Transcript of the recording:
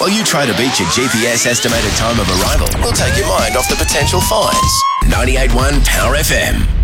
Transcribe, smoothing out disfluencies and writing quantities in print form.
While you try to beat your GPS estimated time of arrival, we'll take your mind off the potential fines. 98.1 Power FM.